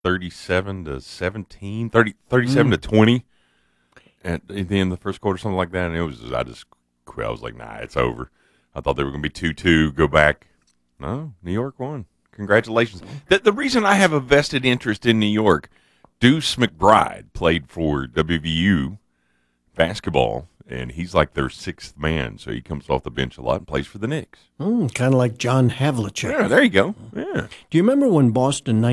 37 to 17, 37 to 20 at the end of the first quarter, something like that. And I just quit. I was like, nah, it's over. I thought they were going to be 2-2, go back. No, New York won. Congratulations. The reason I have a vested interest in New York, Deuce McBride played for WVU basketball, and he's like their sixth man, so he comes off the bench a lot and plays for the Knicks. Kind of like John Havlicek. Yeah, there you go. Yeah. Do you remember when Boston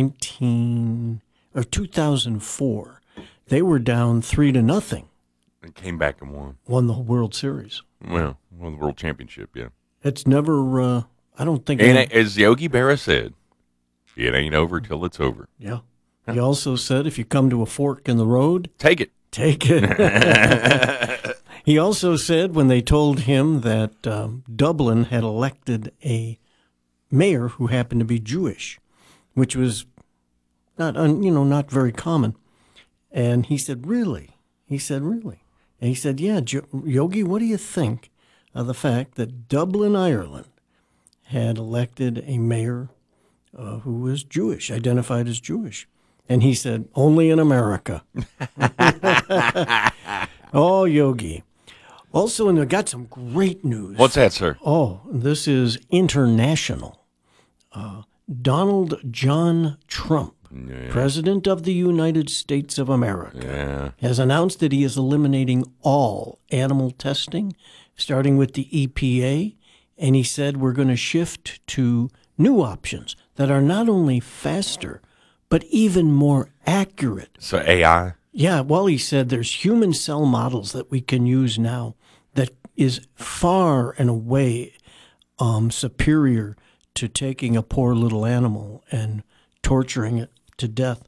2004, they were down 3-0, And came back and won. won the World Series? Well, won the World Championship, yeah. It's never, I don't think. And as Yogi Berra said, it ain't over till it's over. Yeah. He also said if you come to a fork in the road, Take it. take it. He also said when they told him that Dublin had elected a mayor who happened to be Jewish, which was not very common. And he said, really? He said, really? And he said, yeah, Yogi, what do you think of the fact that Dublin, Ireland had elected a mayor who was Jewish, identified as Jewish? And he said, only in America. Oh, Yogi. Also, and I got some great news. What's that, sir? Oh, this is international. Donald John Trump, President of the United States of America, has announced that he is eliminating all animal testing, starting with the EPA. And he said we're going to shift to new options that are not only faster, but even more accurate. So AI? Yeah, well, he said there's human cell models that we can use now that is far and away superior to taking a poor little animal and torturing it to death.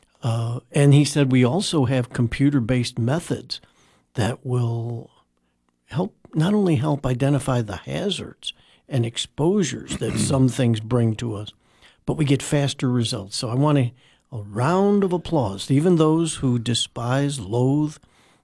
And he said we also have computer-based methods that will not only help identify the hazards and exposures that some things bring to us, but we get faster results. So I want a round of applause to even those who despise, loathe,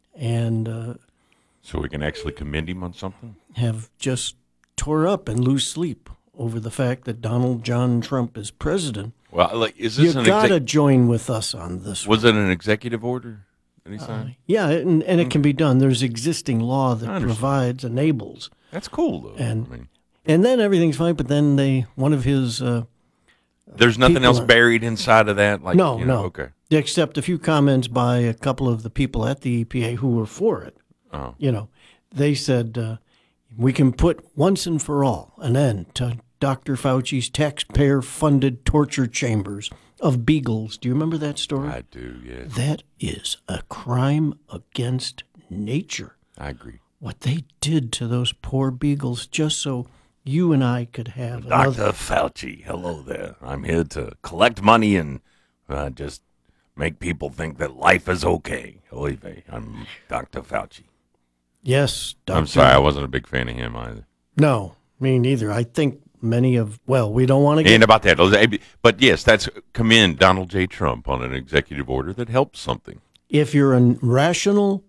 and So we can actually commend him on something? have just tore up and lose sleep over the fact that Donald John Trump is president. Well, is this You got to join with us on this one. Was it an executive order that he signed? Yeah, and it can be done. There's existing law that provides, enables. That's cool, though. And then everything's fine, but then one of his... There's nothing else buried inside of that? No. Okay. Except a few comments by a couple of the people at the EPA who were for it. Oh. They said we can put once and for all an end to Dr. Fauci's taxpayer-funded torture chambers of beagles. Do you remember that story? I do, yes. That is a crime against nature. I agree. What they did to those poor beagles just so you and I could have Dr. Fauci, hello there. I'm here to collect money and just make people think that life is okay. Oy vey. I'm Dr. Fauci. Yes, Dr. I'm sorry, I wasn't a big fan of him either. No, me neither. I think we don't want to get... And about that, but yes, that's commend Donald J. Trump on an executive order that helps something. If you're a rational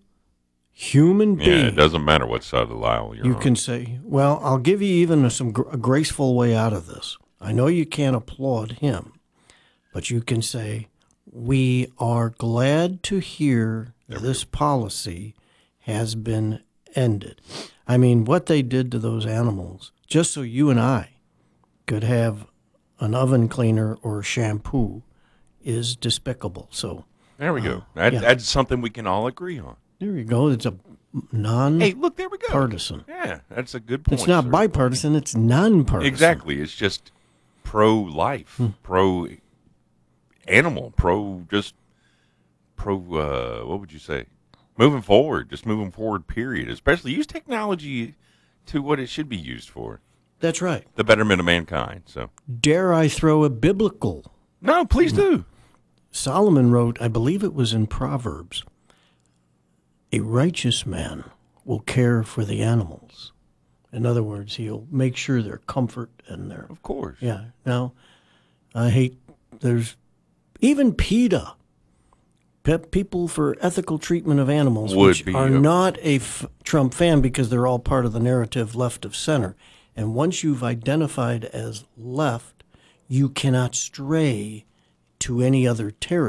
human being... Yeah, it doesn't matter what side of the aisle you're on. You can say, well, I'll give you even a graceful way out of this. I know you can't applaud him, but you can say, we are glad to hear this policy has been ended. I mean, what they did to those animals, just so you and I could have an oven cleaner or shampoo, is despicable. So there we go. That's something we can all agree on. There you go. It's a Hey, look, there we go. Partisan. Yeah, that's a good point. It's not bipartisan, it's nonpartisan. Exactly. It's just pro-life, pro-animal, what would you say? Moving forward, period. Especially use technology to what it should be used for. That's right. The betterment of mankind. So, dare I throw a biblical? No, please do. Solomon wrote, I believe it was in Proverbs, a righteous man will care for the animals. In other words, he'll make sure their comfort and their... Of course. Yeah. Now, there's even PETA, People for Ethical Treatment of Animals, which are not a Trump fan because they're all part of the narrative left of center. And once you've identified as left, you cannot stray to any other territory.